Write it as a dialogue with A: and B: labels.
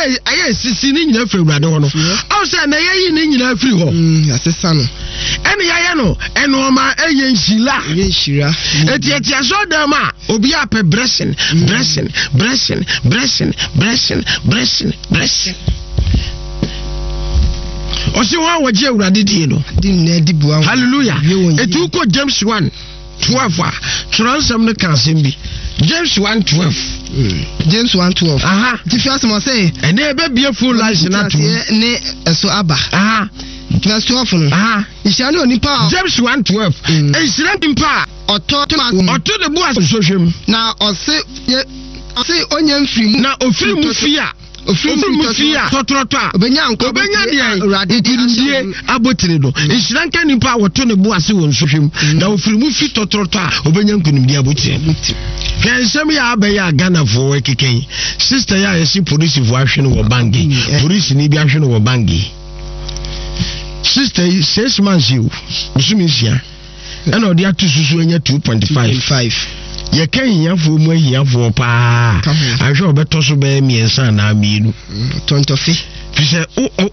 A: aye sisi ni nyina frɛ urade ho no o say na ye yi ni nyina frɛ ho
B: asesa no
A: ene ya no eno ma eye nhira etia so dem a obi apɛ blessing Osi wa waje urade die no hallelujah etu ko James 1:12 transam no kan sembi James 1:12
B: James 1:12 if you ask me say
A: ene ebe bia full life na to
B: ne eso aba verse 12 ishani onipa
A: James 1:12 ishira nimpa
B: oto
A: de bu asohwem
B: na ose onye mfiri
A: na ofiri mu fia totroto obenya de urade abotire do ishira nka nimpa woto ne bu ase won sohwem na ofiri mu fi totroto obenya nkunimdi abotire Kensem ya abaya Ghana for keken sister ya yesi police vo ahwe no wo bangi police ni bi ahwe no wo bangi sister 6 months you musumisia and odi atususu enya 2.5 ye kan hiafo mu hiafo pa ahwe obeto so be miensa na mienu
B: tontofi
A: fi se